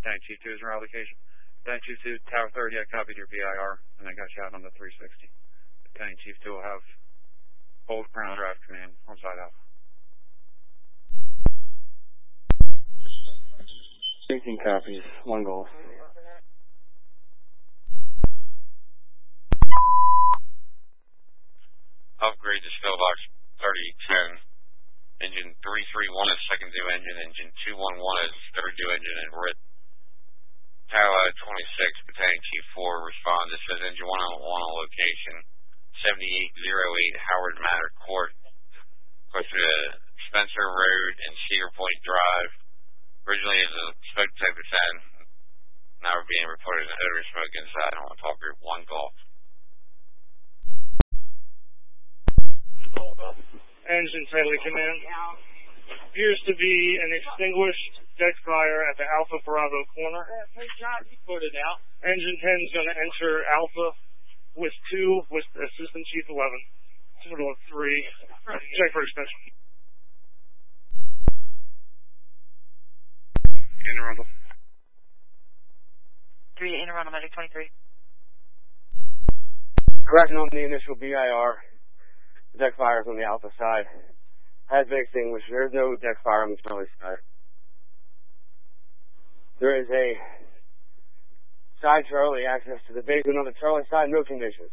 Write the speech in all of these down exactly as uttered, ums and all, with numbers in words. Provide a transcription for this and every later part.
Battalion Chief two is your location. Battalion Chief two, Tower thirty, I copied your B I R, and I got you out on the three sixty. Battalion Chief two will have Old Crown Drive Command on side Alpha. sixteen copies, one Golf. Upgrade to Spillbox thirty ten. Engine three three one is second due engine. Engine two one one is third due engine and R I T. Tower twenty-six, Battalion Chief four, respond. This says engine one oh one on location. seventy-eight oh eight Howard Manor Court. Close to Spencer Road and Cedar Point Drive. Originally it was a smoke detector ten. Now we're being reported as odor smoke inside on Talk Group one Golf. Engine Friendly Command. Appears to be an extinguished deck fire at the Alpha Bravo corner. Put it out. Engine ten is going to enter Alpha with two with Assistant Chief eleven. Total of three. Check for extension. Interrundle. three Interrundle, Medic twenty-three. Correction on the initial B I R. The deck fire is on the Alpha side. Has been extinguished. There's no deck fire on the Charlie side. There is a side Charlie access to the basement on the Charlie side, no conditions.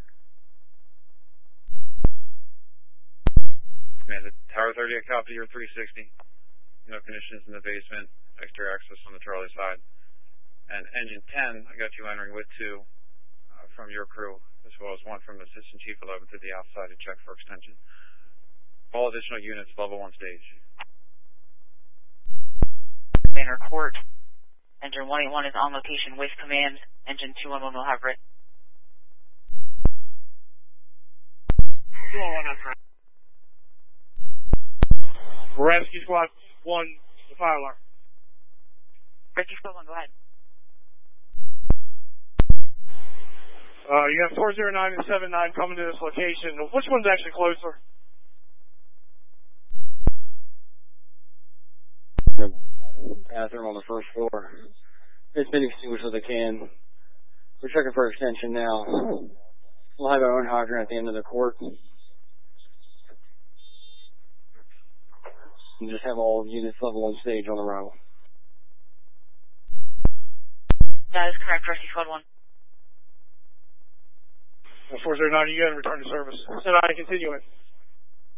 Yeah, the Tower thirty, I copy your three sixty. No conditions in the basement, extra access on the Charlie side. And Engine ten, I got you entering with two uh, from your crew, as well as one from Assistant Chief eleven to the outside to check for extension. All additional units, level one stage. Manor Court. Engine one eighty-one is on location with command. Engine two one one will have R I T. Rescue Squad one, the fire alarm. Rescue Squad one, go ahead. Uh, you have four zero nine and seven nine coming to this location. Which one's actually closer? The bathroom on the first floor. It's been extinguished with a can. We're checking for extension now. We'll have our own hydrant at the end of the court. And just have all units level on stage on the row. That is correct, Rescue Squad one. four zero nine, you got to return to service. So I continue it.